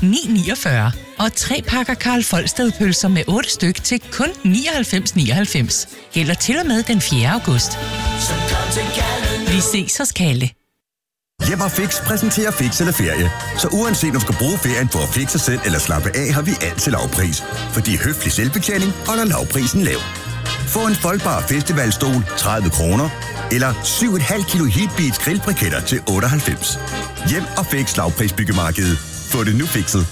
9,49. Og 3 pakker Karl Folstad-pølser med 8 styk til kun 99,99. Gælder til og med den 4. august. Så kom til Gallen. Vi ses hos Kalle. Hjem og Fix præsenterer Fix eller Ferie. Så uanset om du skal bruge ferien på at fixe selv eller slappe af, har vi altid lavpris. Fordi høflig selvbetjening holder lavprisen lav. Få en foldbar festivalstol 30 kroner, eller 7,5 kilo Heatbeats grillbriketter til 98. Hjem og Fix lavprisbyggemarkedet. Få det nu fikset.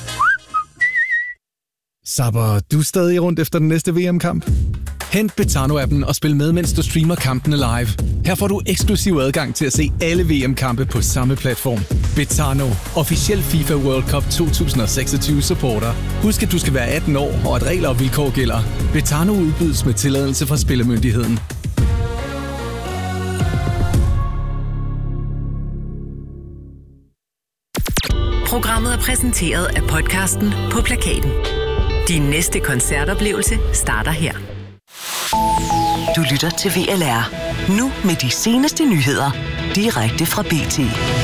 Sapper du stadig rundt efter den næste VM-kamp? Hent Betano-appen og spil med, mens du streamer kampene live. Her får du eksklusiv adgang til at se alle VM-kampe på samme platform. Betano, officiel FIFA World Cup 2026 supporter. Husk, at du skal være 18 år, og at regler og vilkår gælder. Betano udbydes med tilladelse fra Spillemyndigheden. Programmet er præsenteret af podcasten På Plakaten. Din næste koncertoplevelse starter her. Du lytter til VLR. Nu med de seneste nyheder. Direkte fra BT.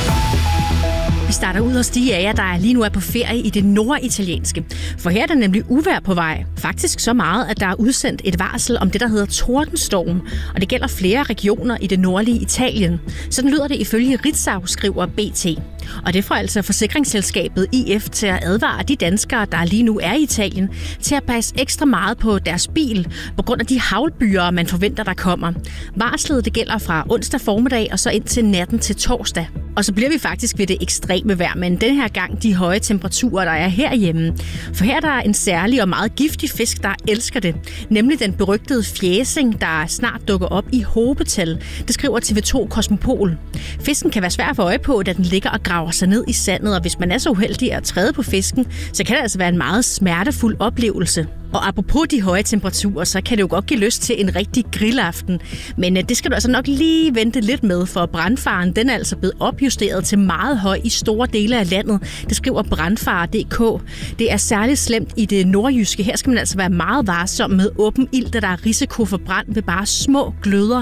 Vi starter ud hos de af jer, der lige nu er på ferie i det norditalienske. For her er der nemlig uvejr på vej. Faktisk så meget, at der er udsendt et varsel om det, der hedder tordenstorm. Og det gælder flere regioner i det nordlige Italien. Sådan lyder det ifølge Ritzau, skriver BT. Og det får altså forsikringsselskabet IF til at advare de danskere, der lige nu er i Italien, til at passe ekstra meget på deres bil, på grund af de havlbyer, man forventer, der kommer. Varslet det gælder fra onsdag formiddag og så ind til natten til torsdag. Og så bliver vi faktisk ved det ekstreme vejr, men den her gang de høje temperaturer, der er herhjemme. For her er der en særlig og meget giftig fisk, der elsker det. Nemlig den berygtede fjæsing, der snart dukker op i hobetal. Det skriver TV2 Cosmopol. Fisken kan være svær at få øje på, da den ligger og graver sig ned i sandet, og hvis man er så uheldig at træde på fisken, så kan det altså være en meget smertefuld oplevelse. Og apropos de høje temperaturer, så kan det jo godt give lyst til en rigtig grillaften. Men det skal du altså nok lige vente lidt med, for brandfaren den er altså blevet opjusteret til meget høj i store dele af landet. Det skriver brandfare.dk. Det er særligt slemt i det nordjyske. Her skal man altså være meget varsom med åben ild, da der er risiko for brand ved bare små gløder.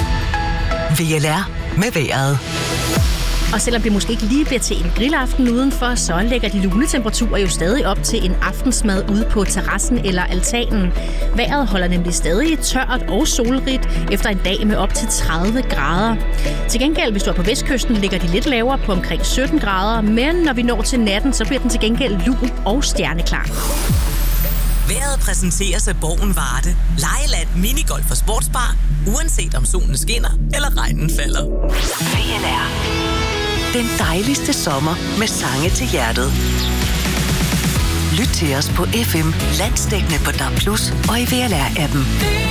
VLR med vejret. Og selvom det måske ikke lige bliver til en grillaften udenfor, så lægger de lune temperaturer jo stadig op til en aftensmad ude på terrassen eller altanen. Vejret holder nemlig stadig tørt og solrigt efter en dag med op til 30 grader. Til gengæld, hvis du er på vestkysten, ligger de lidt lavere på omkring 17 grader, men når vi når til natten, så bliver den til gengæld lun og stjerneklar. Vejret præsenteres af Borgen Varde. Lejeland, minigolf og sportsbar. Uanset om solen skinner eller regnen falder. VLR. Den dejligste sommer med sange til hjertet. Lyt til os på FM, landsdækkende på DAB+ og i VLR-appen.